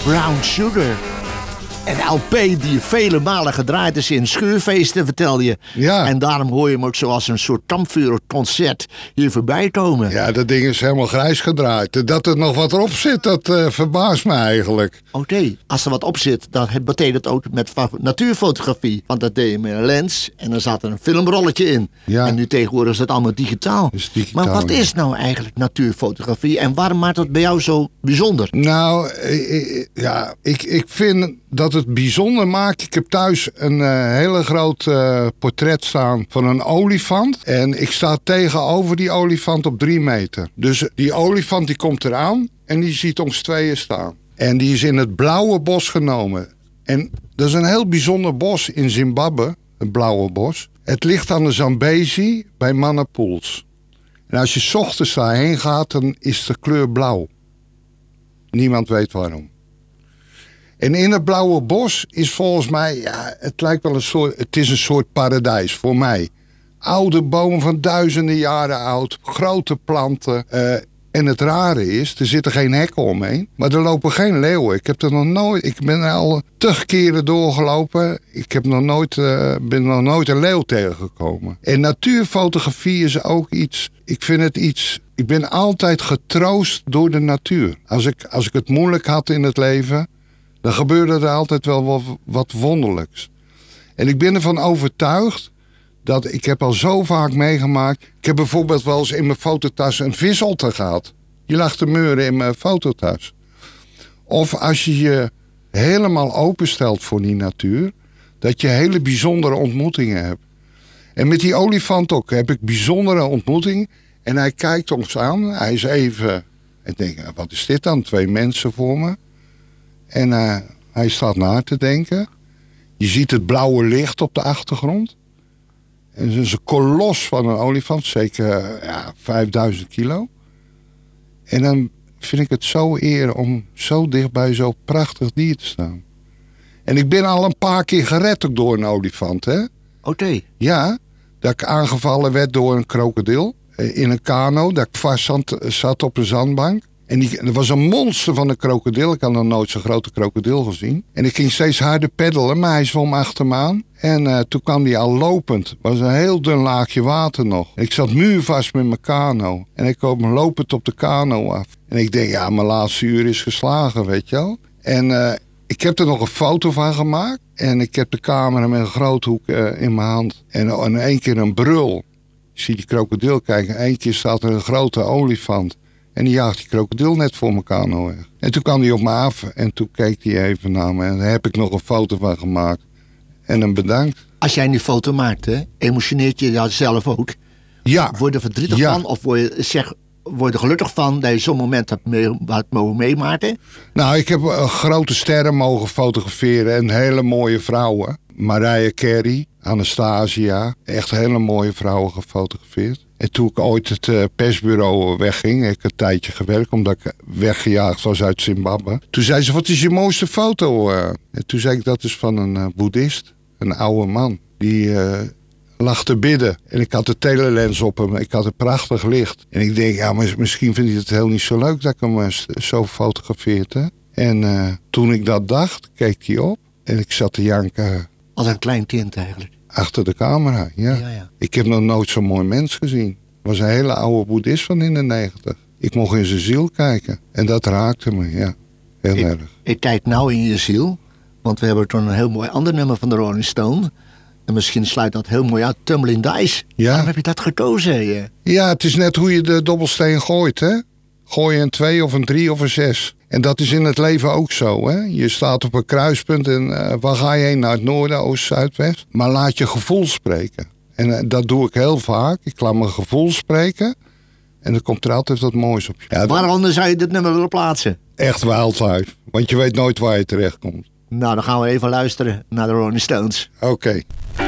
Brown Sugar. Een LP die vele malen gedraaid is in schuurfeesten, vertel je. Ja. En daarom hoor je hem ook zoals een soort kampvuurconcert hier voorbij komen. Ja, dat ding is helemaal grijs gedraaid. Dat er nog wat erop zit, dat verbaast me eigenlijk. Oké, als er wat op zit, dan betekent het ook met natuurfotografie. Want dat deed je met een lens en dan zat er een filmrolletje in. Ja. En nu tegenwoordig is het allemaal digitaal. Is digitaal, Maar wat ja. is nou eigenlijk natuurfotografie en waarom maakt het bij jou zo bijzonder? Nou, ik vind dat het bijzonder maakt. Ik heb thuis een hele groot portret staan van een olifant. En ik sta tegenover die olifant op 3 meter. Dus die olifant die komt eraan en die ziet ons tweeën staan. En die is in het blauwe bos genomen. En dat is een heel bijzonder bos in Zimbabwe, het blauwe bos. Het ligt aan de Zambezi bij Manapoels. En als je 's ochtends daarheen gaat, dan is de kleur blauw. Niemand weet waarom. En in het blauwe bos is volgens mij, ja, het lijkt wel het is een soort paradijs voor mij. Oude bomen van duizenden jaren oud, grote planten. En het rare is, er zitten geen hekken omheen, maar er lopen geen leeuwen. Ik ben er al 10 keren doorgelopen. Ik heb ben nog nooit een leeuw tegengekomen. En natuurfotografie is ook iets, ik ben altijd getroost door de natuur. Als ik het moeilijk had in het leven, dan gebeurde er altijd wel wat wonderlijks. En ik ben ervan overtuigd dat ik heb al zo vaak meegemaakt. Ik heb bijvoorbeeld wel eens in mijn fototas een visotter gehad. Die lag te meuren in mijn fototas. Of als je je helemaal openstelt voor die natuur, dat je hele bijzondere ontmoetingen hebt. En met die olifant ook heb ik bijzondere ontmoetingen. En hij kijkt ons aan. Hij is even... Ik denk, wat is dit dan? 2 mensen voor me. En hij staat na te denken. Je ziet het blauwe licht op de achtergrond. En het is een kolos van een olifant. Zeker 5000 kilo. En dan vind ik het zo eer om zo dicht bij zo'n prachtig dier te staan. En ik ben al een paar keer gered ook door een olifant, hè? Oké. Ja, dat ik aangevallen werd door een krokodil. In een kano, dat ik vast zat op een zandbank. En er was een monster van een krokodil. Ik had nog nooit zo'n grote krokodil gezien. En ik ging steeds harder peddelen, maar hij zwom achter me aan. En toen kwam hij al lopend. Het was een heel dun laagje water nog. Ik zat muurvast met mijn kano. En ik kwam lopend op de kano af. En ik denk, ja, mijn laatste uur is geslagen, weet je wel. En ik heb er nog een foto van gemaakt. En ik heb de camera met een groothoek in mijn hand. En in 1 keer een brul. Ik zie die krokodil kijken. 1 keer staat er een grote olifant. En die jaagt die krokodil net voor mijn kano weg. En toen kwam hij op me af en toen keek hij even naar me. En daar heb ik nog een foto van gemaakt. En hem bedankt. Als jij die foto maakt, hè, emotioneert je dat zelf ook? Ja. Word je er verdrietig van of word je er gelukkig van dat je zo'n moment hebt mogen meemaken? Nou, ik heb grote sterren mogen fotograferen en hele mooie vrouwen. Mariah Carey, Anastasia, echt hele mooie vrouwen gefotografeerd. En toen ik ooit het persbureau wegging, heb ik een tijdje gewerkt omdat ik weggejaagd was uit Zimbabwe. Toen zei ze, wat is je mooiste foto? En toen zei ik, dat is van een boeddhist, een oude man. Die lag te bidden. En ik had de telelens op hem. Ik had een prachtig licht. En ik denk, ja, maar misschien vindt hij het heel niet zo leuk dat ik hem zo fotografeerd. Hè? En toen ik dat dacht, keek hij op. En ik zat te janken. Als een klein kind eigenlijk. Achter de camera, ja. Ik heb nog nooit zo'n mooi mens gezien. Het was een hele oude boeddhist van in de 90. Ik mocht in zijn ziel kijken. En dat raakte me, ja. Heel erg. Ik kijk nou in je ziel. Want we hebben toen een heel mooi ander nummer van de Rolling Stone. En misschien sluit dat heel mooi uit. Tumbling Dice. Ja. Waarom heb je dat gekozen? Ja, het is net hoe je de dobbelsteen gooit, hè. Gooi je een 2 of een 3 of een 6. En dat is in het leven ook zo, hè. Je staat op een kruispunt en waar ga je heen? Naar het noorden, oost, zuidwest. Maar laat je gevoel spreken. En dat doe ik heel vaak. Ik laat mijn gevoel spreken. En er komt er altijd wat moois op je. Ja, waarom zou je dit nummer willen plaatsen? Echt wildlife. Want je weet nooit waar je terecht komt. Nou, dan gaan we even luisteren naar de Rolling Stones. Oké.